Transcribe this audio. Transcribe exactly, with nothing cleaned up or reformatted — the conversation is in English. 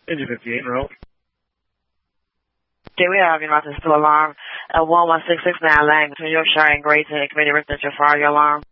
Engine fifty-eight, roll. Okay, we have United Still Alarm at one one six six nine Lang between Yorkshire and Grayton. Committee residential fire alarm.